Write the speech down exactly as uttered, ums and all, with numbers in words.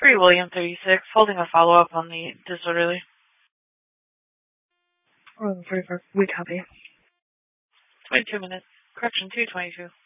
Free William thirty-six, holding a follow-up on the disorderly. Oh, forty-four. We copy. twenty-two minutes. Correction two twenty-two.